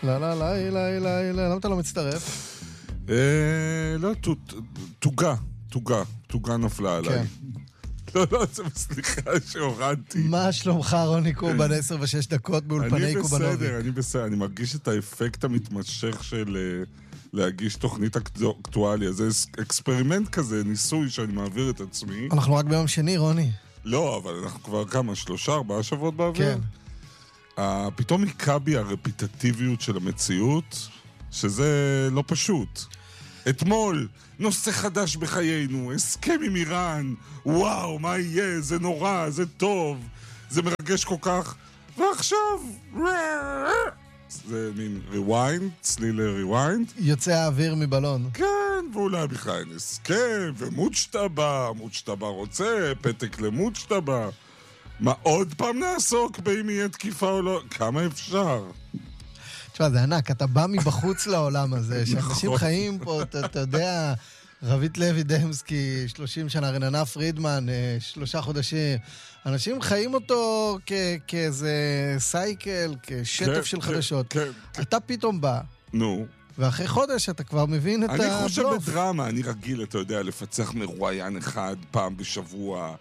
לא, לא, לא, לא, לא, לא, למה אתה לא מצטרף? לא, תוגה נפלה עליי. לא, זה סליחה שהורדתי. מה שלומך, רוני קובן, 10 ו-6 דקות באולפני קובנוביק? אני בסדר, אני מרגיש את האפקט המתמשך של להגיש תוכנית אקטואליה. זה אקספרימנט כזה, ניסוי שאני מעביר את עצמי. אנחנו רק ביום שני, רוני. לא, אבל אנחנו כבר כמה, 3-4 שבועות באוויר? כן. פתאום היכה בי הרפיטטיביות של המציאות, שזה לא פשוט. אתמול, נושא חדש בחיינו, הסכם עם איראן, וואו, מה יהיה, זה נורא, זה טוב, זה מרגש כל כך, ועכשיו, זה מין ריוויינד, צליל ריוויינד. יוצא האוויר מבלון. כן, ואולי בכלל אין הסכם, ומוצ'טבה רוצה, פתק למוצ'טבה. מה, עוד פעם נעסוק באם יהיה תקיפה או לא? כמה אפשר? תשמע, זה ענק, אתה בא מבחוץ לעולם הזה, שאנשים חיים פה, אתה יודע, רבית לוי דמסקי, 30 שנה, רננה פרידמן, 3 חודשים, אנשים חיים אותו כאיזה סייקל, כשטף של חדשות. אתה פתאום בא. נו. ואחרי חודש אתה כבר מבין את הבלוף. אני חושב בדרמה, אני רגיל, אתה יודע, לפצח מרואיין אחד פעם בשבוע,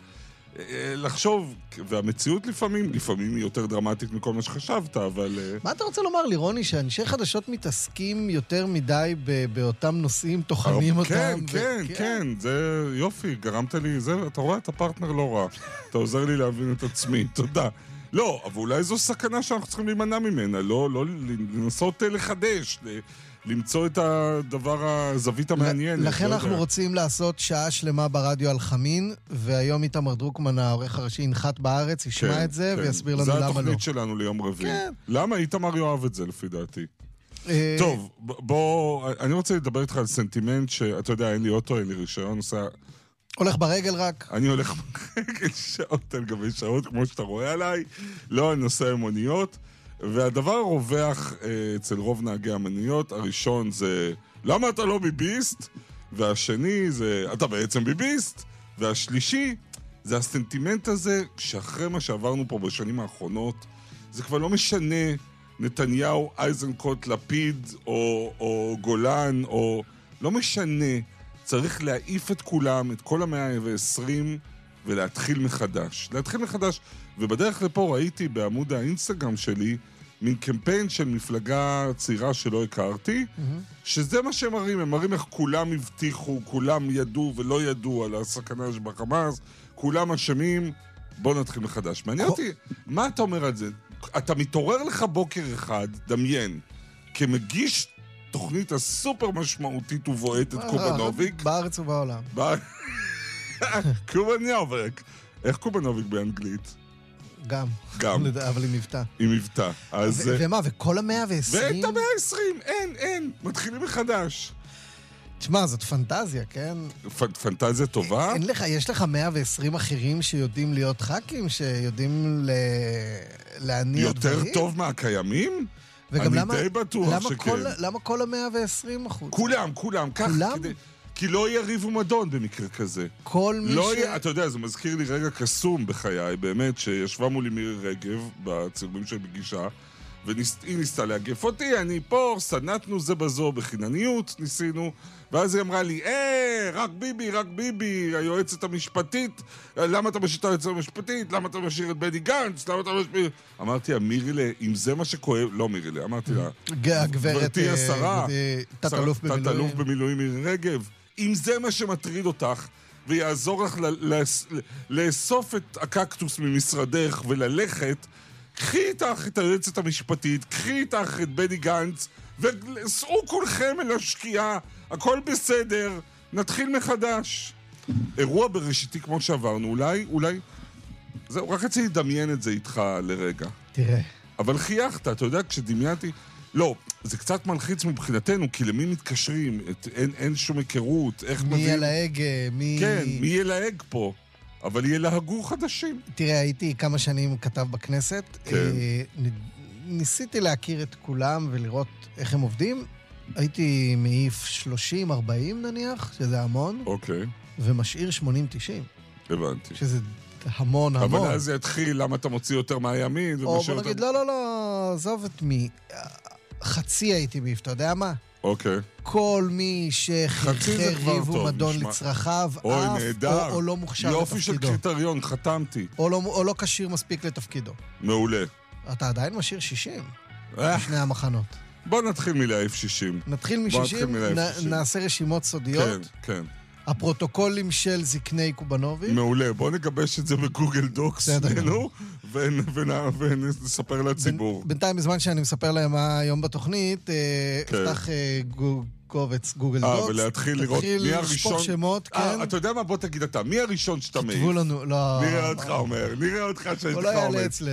לחשוב, והמציאות לפעמים היא יותר דרמטית מכל מה שחשבת, אבל... מה אתה רוצה לומר לי, רוני, שאנשי חדשות מתעסקים יותר מדי באותם נושאים, תוחמים אותם? כן, זה יופי, גרמת לי, אתה רואה, אתה פרטנר לא רע, אתה עוזר לי להבין את עצמי, תודה. לא, אבל אולי זו סכנה שאנחנו צריכים להימנע ממנה, לא לנסות לחדש, למצוא את הדבר הזווית המעניינת. לכן אנחנו רוצים לעשות שעה שלמה ברדיו על חמין, והיום איתמר דרוקמן, העורך הראשי, ינחת בארץ, ישמע את זה ויסביר לנו למה לא. זה התוכנית שלנו ליום רביעי. למה איתמר יאהב את זה, לפי דעתי? טוב, בוא, אני רוצה לדבר איתך על סנטימנט שאתה יודע, אין לי אוטו, אין לי רישיון, הולך ברגל רק? אני הולך ברגל שעות על גבי שעות, כמו שאתה רואה עליי, לא על נושא המוניות. והדבר הרווח אצל רוב נהגי המוניות, הראשון זה למה אתה לא ביביסט? והשני זה אתה בעצם ביביסט? והשלישי זה הסנטימנט הזה שאחרי מה שעברנו פה בשנים האחרונות, זה כבר לא משנה נתניהו, אייזנקוט, לפיד או גולן, או לא משנה, צריך להעיף את כולם, את כל ה-120 ולהתחיל מחדש. ובדרך לפה ראיתי בעמוד האינסטגרם שלי מין קמפיין של מפלגה צעירה שלא הכרתי, שזה מה שהם מראים, הם מראים איך כולם הבטיחו, כולם ידעו ולא ידעו על הסכנה שבחמאס, כולם אשמים, בוא נתחיל מחדש. מעניין אותי, מה אתה אומר על זה? אתה מתעורר לך בוקר אחד, דמיין, כמגיש תוכנית הסופר משמעותית ובועטת קובנוביק. בארץ ובעולם. קובנוביק. איך קובנוביק באנגלית? גם. אבל עם מבטא. עם מבטא. ומה, וכל ה-120? ואת ה-120, אין. מתחילים מחדש. תשמע, זאת פנטזיה, כן? פנטזיה טובה? אין לך, יש לך 120 אחרים שיודעים להיות ח"כים, שיודעים להניע דברים? יותר טוב מהקיימים? וגם אני די בטוח שכן. למה כל ה-120 אחוז? כולם. כי לא יהיה ריב ומדון במקרה כזה. כל מי אתה יודע, זה מזכיר לי רגע קסום בחיי, באמת, שישבה מולי מירי רגב, בצילומים של בגישה, והיא ניסתה להגף אותי, אני פה, סנתנו זה בזו בחינניות, ניסינו, ואז היא אמרה לי, רק ביבי, היועצת המשפטית, למה אתה משאיר את היועצת המשפטית? למה אתה משאיר את בני גנץ? למה אתה משאיר... אמרתי לה, מירילה, אם זה מה שכואב... לא מירילה, אמרתי לה, גברתי השרה, תת-אלוף במילואים מירי רגב, אם זה מה שמטריד אותך, ויעזור לך לאסוף את הקקטוס ממשרדך וללכת, קחי איתך את היועצת המשפטית, קחי איתך את בני גנץ, וסעו כולכם אל השקיעה, הכל בסדר, נתחיל מחדש. אירוע בראשיתי כמו שעברנו, אולי, זהו, רק רציתי לדמיין את זה איתך לרגע. תראה. אבל חייכת, אתה יודע, כשדמיינתי... לא, זה קצת מלחיץ מבחינתנו, כי למי מתקשרים, אין שום היכרות, איך מי ילהג, כן, מי ילהג פה. אבל ילהגו חדשים. תראה, הייתי כמה שנים כתב בכנסת. כן. ניסיתי להכיר את כולם ולראות איך הם עובדים. הייתי מעיף 30-40 נניח, שזה המון. אוקיי. ומשאיר 80-90. הבנתי. שזה המון. אבל אז זה יתחיל, למה אתה מוציא יותר מהימין? או בוא נגיד, לא, עזוב את מי. חצי הייתי מעיף, אתה יודע מה? אוקיי. כל מי שחריב ומדון לצרכיו, אוי, אף נהדר. או לא מוכשר יופי של לתפקידו. קריטריון, חתמתי. או לא כשיר מספיק לתפקידו. מעולה. אתה עדיין משאיר 60 בשני המחנות. בוא נתחיל מלהעיף 60. נתחיל מ-60, נעשה רשימות סודיות. כן. הפרוטוקולים של זקני קובנוביץ'. מעולה, בוא נגבש את זה בגוגל דוקס, ונספר לציבור. בינתיים, בזמן שאני מספר להם מה היום בתוכנית, אפתח קובץ גוגל דוקס. ולהתחיל לראות מי הראשון. לשפוך שמות, כן. אתה יודע מה? בוא תגיד אתה, מי הראשון שאתה מעיף? כתבו לנו, לא. נראה אותך אומר, נראה אותך שיש לך אומר. הוא לא יעלה אצלנו.